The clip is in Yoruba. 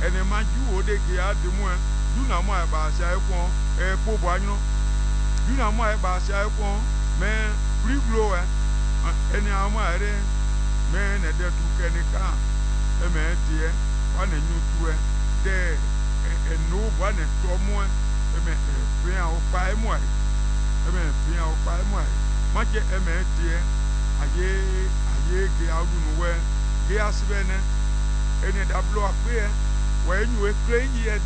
ene maju ode ke ademu du na mo ba sha ekon po bo anyo du na mo ba sha ekon me free blow ene amo are me na de tu kenika e me die wa na nyu tu de no wa na to mo e me fi an o pa e mo e me fi an o pa e mo ma je e me die aye ge awu no we ge asbe ne ene da blow ape we nyu e kle yi